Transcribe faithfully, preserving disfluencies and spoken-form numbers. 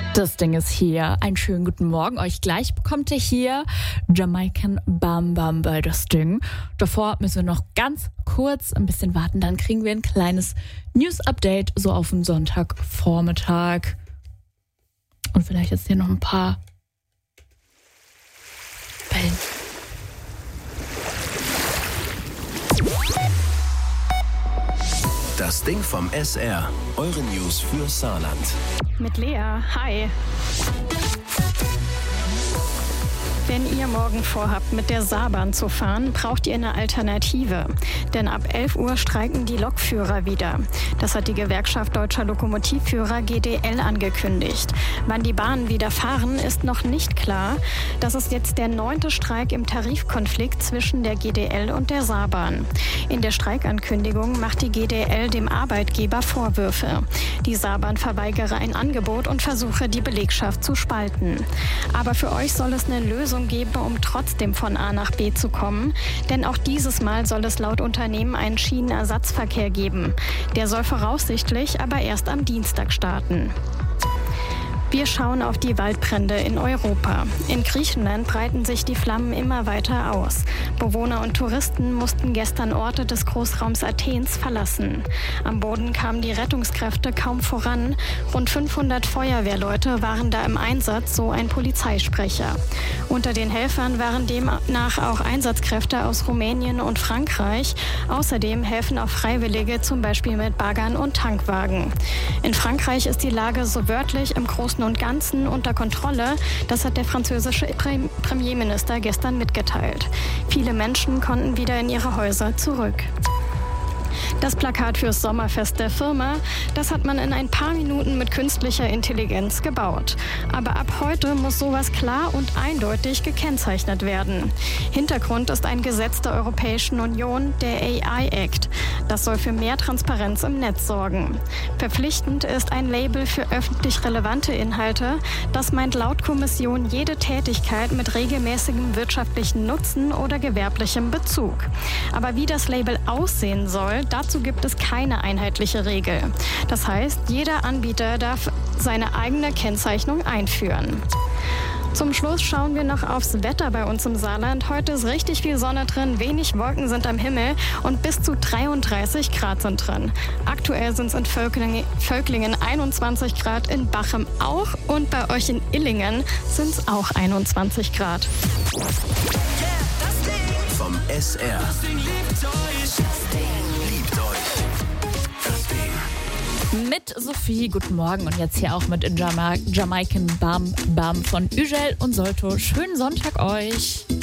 Das Ding ist hier. Einen schönen guten Morgen euch. Gleich bekommt ihr hier Jamaican Bam Bam bei das Ding. Davor müssen wir noch ganz kurz ein bisschen warten. Dann kriegen wir ein kleines News-Update so auf den Sonntagvormittag. Und vielleicht jetzt hier noch ein paar Wellen. Das Ding vom S R. Eure News für Saarland. Mit Lea. Hi. Wenn ihr morgen vorhabt, mit der Saarbahn zu fahren, braucht ihr eine Alternative. Denn ab elf Uhr streiken die Lokführer wieder. Das hat die Gewerkschaft Deutscher Lokomotivführer G D L angekündigt. Wann die Bahnen wieder fahren, ist noch nicht klar. Das ist jetzt der neunte Streik im Tarifkonflikt zwischen der G D L und der Saarbahn. In der Streikankündigung macht die G D L dem Arbeitgeber Vorwürfe. Die Saarbahn verweigere ein Angebot und versuche, die Belegschaft zu spalten. Aber für euch soll es eine Lösung geben, um trotzdem von A nach B zu kommen. Denn auch dieses Mal soll es laut Unternehmen einen Schienenersatzverkehr geben. Der soll voraussichtlich aber erst am Dienstag starten. Wir schauen auf die Waldbrände in Europa. In Griechenland breiten sich die Flammen immer weiter aus. Bewohner und Touristen mussten gestern Orte des Großraums Athens verlassen. Am Boden kamen die Rettungskräfte kaum voran. Rund fünfhundert Feuerwehrleute waren da im Einsatz, so ein Polizeisprecher. Unter den Helfern waren demnach auch Einsatzkräfte aus Rumänien und Frankreich. Außerdem helfen auch Freiwillige, zum Beispiel mit Baggern und Tankwagen. In Frankreich ist die Lage so wörtlich im Großen und Ganzen unter Kontrolle. Das hat der französische Premierminister gestern mitgeteilt. Viele Menschen konnten wieder in ihre Häuser zurück. Das Plakat fürs Sommerfest der Firma, das hat man in ein paar Minuten mit künstlicher Intelligenz gebaut. Aber ab heute muss sowas klar und eindeutig gekennzeichnet werden. Hintergrund ist ein Gesetz der Europäischen Union, der A I Act. Das soll für mehr Transparenz im Netz sorgen. Verpflichtend ist ein Label für öffentlich relevante Inhalte. Das meint laut Kommission jede Tätigkeit mit regelmäßigem wirtschaftlichen Nutzen oder gewerblichem Bezug. Aber wie das Label aussehen soll, dazu gibt es keine einheitliche Regel. Das heißt, jeder Anbieter darf seine eigene Kennzeichnung einführen. Zum Schluss schauen wir noch aufs Wetter bei uns im Saarland. Heute ist richtig viel Sonne drin, wenig Wolken sind am Himmel und bis zu dreiunddreißig Grad sind drin. Aktuell sind es in Völklingen, Völklingen einundzwanzig Grad, in Bachem auch und bei euch in Illingen sind es auch einundzwanzig Grad. Yeah, das Ding vom S R. Das Ding liebt euch. Das Ding liebt euch. Das Ding. Mit Sophie, guten Morgen und jetzt hier auch mit Jama- Jamaican Bam Bam von Ügel und Solto. Schönen Sonntag euch.